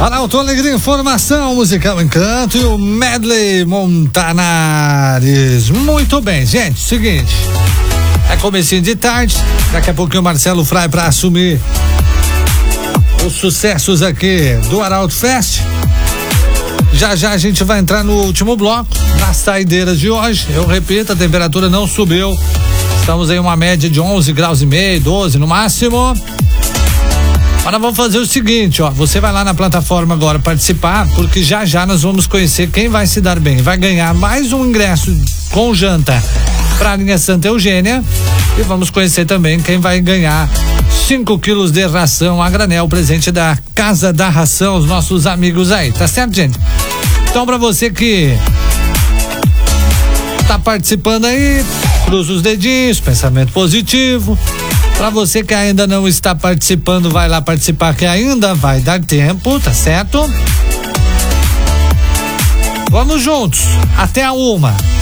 Arauto Alegria, informação, musical Encanto e o Medley Montanares. Muito bem, gente, seguinte, é comecinho de tarde, daqui a pouquinho o Marcelo Frei para assumir os sucessos aqui do Arauto Fest. Já já a gente vai entrar no último bloco, nas saideiras de hoje. Eu repito, a temperatura não subiu, estamos em uma média de 11 graus e meio, 12 no máximo. Agora vamos fazer o seguinte, ó, você vai lá na plataforma agora participar, porque já já nós vamos conhecer quem vai se dar bem, vai ganhar mais um ingresso com janta para a linha Santa Eugênia e vamos conhecer também quem vai ganhar 5 quilos de ração a granel, presente da Casa da Ração, os nossos amigos aí, tá certo, gente? Então, para você que tá participando aí, cruza os dedinhos, pensamento positivo. Para você que ainda não está participando, vai lá participar, que ainda vai dar tempo, tá certo? Vamos juntos, até a 1.